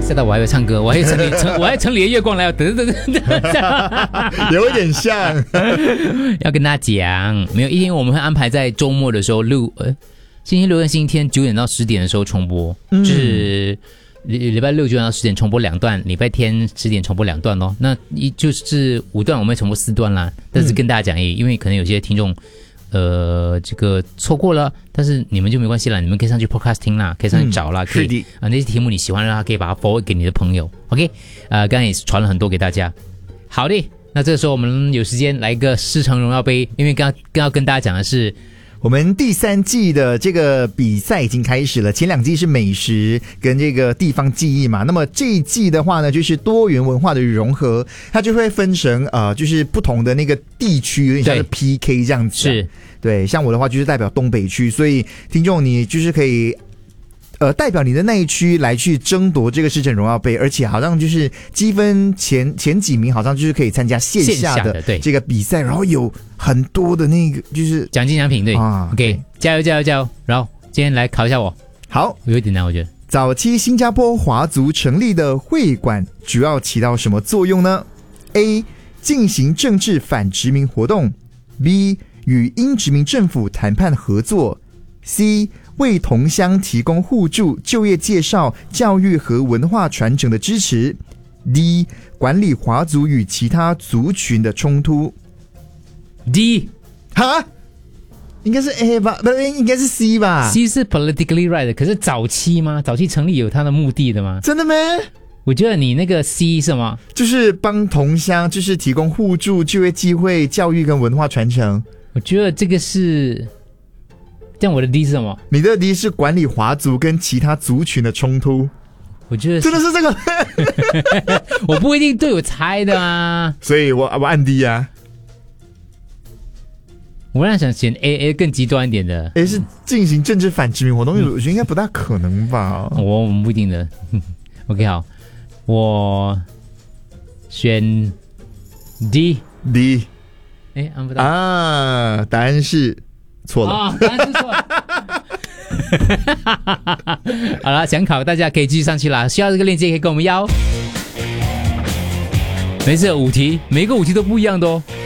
吓到我还会唱歌，我还城里的月光来了， 有一点像。 要跟大家讲，没有，因为我们会安排在周末的时候录，星期六跟星期天9点到10点的时候重播，就是礼拜六9点到10点重播2段，礼拜天10点重播2段咯。那就是5段我们会重播4段啦。但是跟大家讲，因为可能有些听众这个错过了，但是你们就没关系了，你们可以上去 podcast 听啦，可以上去找啦，可以那些题目你喜欢的话，可以把它 forward 给你的朋友。OK， 刚才也传了很多给大家。好的，那这个时候我们有时间来一个世城荣耀杯，因为刚要跟大家讲的是。 我们第3季的这个比赛已经开始了，前2季是美食跟这个地方记忆嘛，那么这一季的话呢，就是多元文化的融合，它就会分成就是不同的那个地区，有点像是 PK 这样子。是，对，像我的话就是代表东北区，所以听众你就是可以代表你的那一区来去争夺这个世城荣耀杯，而且好像就是积分前几名好像就是可以参加线下的这个比赛，然后有很多的那个就是奖金奖品，对，OK， 加油！然后今天来考一下我， 好， 有一点难，我觉得。 早期新加坡华族成立的会馆主要起到什么作用呢？ A. 进行政治反殖民活动， B. 与英殖民政府谈判合作， C. 为同乡提供互助、就业介绍、教育和文化传承的支持， D. 管理华族与其他族群的冲突。 D 哈，应该是 A 吧？不，应该是 C 吧？ C 是 politically right 的，可是早期吗？早期成立有它的目的的吗？ 真的吗？ 我觉得你那个 C 是什么？ 就是帮同乡，就是提供互助、就业机会、教育跟文化传承。 我觉得这个是。这样我的 D 是什么？ 你的 D 是管理华族跟其他族群的冲突。 我觉得真的是这个。 我不一定对我猜的啊， 所以我按 D 啊。 我本来想选 A 更极端一点的。 A 是进行政治反殖民活动，我觉得应该不大可能吧。 我们不一定的。OK， 好，我选 D。按不到啊，答案是错了。 答案是错了。好了，想考大家可以继续上去啦，需要这个链接可以跟我们要。没事，5题，每个5题都不一样的哦。